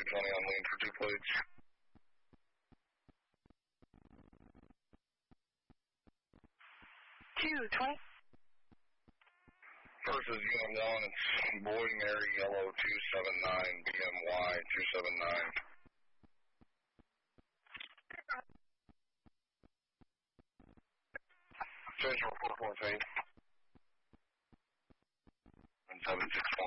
220 on lean for 2 plates. 220. First is Unit 1, it's Boy Mary Yellow 279, BMY 279. Central 448. And 76.